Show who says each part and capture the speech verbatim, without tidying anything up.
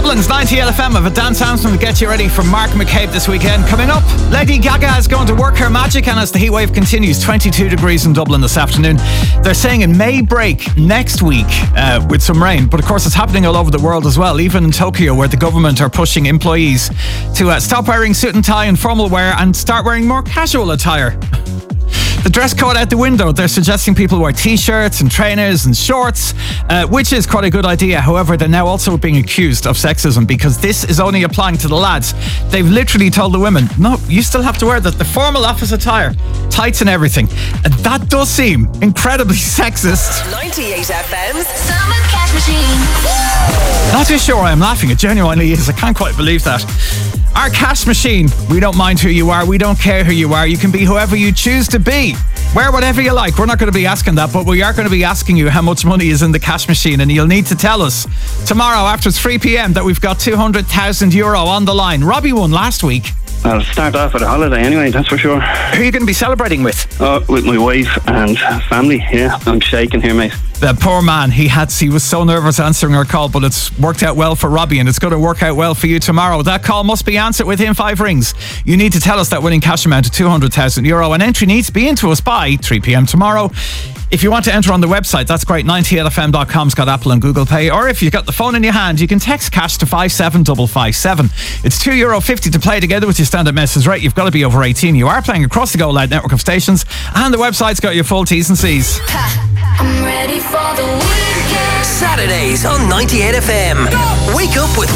Speaker 1: Dublin's ninety-eight F M of a dance anthem to get you ready for Mark McCabe this weekend. Coming up, Lady Gaga is going to work her magic, and as the heatwave continues, twenty-two degrees in Dublin this afternoon. They're saying it may break next week uh, with some rain, but of course it's happening all over the world as well, even in Tokyo, where the government are pushing employees to uh, stop wearing suit and tie and formal wear and start wearing more casual attire. The dress code out the window. They're suggesting people wear t-shirts and trainers and shorts, uh, which is quite a good idea. However, they're now also being accused of sexism because this is only applying to the lads. They've literally told the women, no, you still have to wear the, the formal office attire, tights and everything. And that does seem incredibly sexist.
Speaker 2: ninety-eight F M's Summer Cash Machine.
Speaker 1: Not too sure why I'm laughing. It genuinely is. I can't quite believe that. Our cash machine. We don't mind who you are. We don't care who you are. You can be whoever you choose to be. Wear whatever you like. We're not going to be asking that, but we are going to be asking you how much money is in the cash machine, and you'll need to tell us tomorrow after three p.m. that we've got two hundred thousand euro on the line. Robbie won last week.
Speaker 3: I'll start off with a holiday anyway, that's for sure.
Speaker 1: Who are you going to be celebrating with?
Speaker 3: Uh, with my wife and family, yeah. I'm shaking here, mate.
Speaker 1: The poor man, he had he was so nervous answering our call, but it's worked out well for Robbie, and it's going to work out well for you tomorrow. That call must be answered within five rings. You need to tell us that winning cash amount of two hundred thousand euro. An entry needs to be into us by three p.m. tomorrow. If you want to enter on the website, that's great. ninety-eight f m dot com's got Apple and Google Pay. Or if you've got the phone in your hand, you can text cash to five seven five five seven. It's two euro fifty to play together with your standard message rate. You've got to be over eighteen. You are playing across the Go Loud network of stations, and the website's got your full T's and C's.
Speaker 2: I'm ready for the weekend.
Speaker 4: Saturdays on ninety-eight F M. Wake up with